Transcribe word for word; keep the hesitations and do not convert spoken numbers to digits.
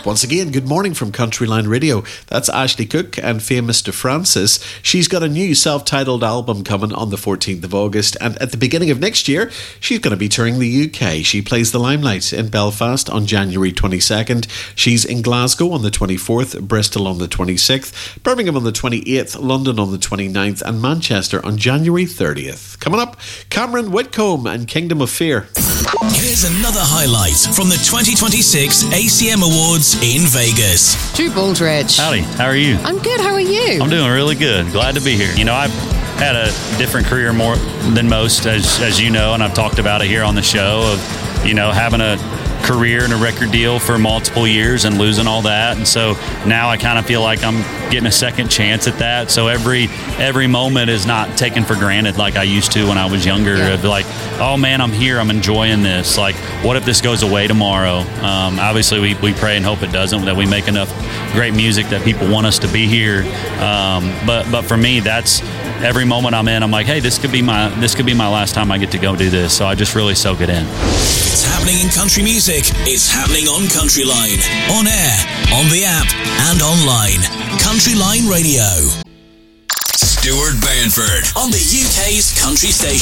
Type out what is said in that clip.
Once again, good morning from Countryline Radio. That's Ashley Cook and famous to Francis. She's got a new self-titled album coming on the fourteenth of August, and at the beginning of next year, she's going to be touring the U K. She plays the Limelight in Belfast on January twenty-second. She's in Glasgow on the twenty-fourth, Bristol on the twenty-sixth, Birmingham on the twenty-eighth, London on the twenty-ninth, and Manchester on January thirtieth. Coming up, Cameron Whitcomb and Kingdom of Fear. Here's another highlight from the twenty twenty-six A C M Awards in Vegas. Drew Baldridge. Howdy, how are you? I'm good, how are you? I'm doing really good. Glad to be here. You know, I've had a different career more than most, as as you know, and I've talked about it here on the show, of, you know, having a career and a record deal for multiple years and losing all that. And so now I kind of feel like I'm getting a second chance at that. So every every moment is not taken for granted like I used to when I was younger. Yeah. Of like, oh man, I'm here, I'm enjoying this. Like, what if this goes away tomorrow? Um, obviously, we, we pray and hope it doesn't, that we make enough great music that people want us to be here. Um, but but for me, that's every moment I'm in, I'm like, hey, this could be my this could be my last time I get to go do this. So I just really soak it in. It's happening in country music. It's happening on Countryline, on air, on the app, and online. Countryline Radio. Stuart Banford on the U K's country station.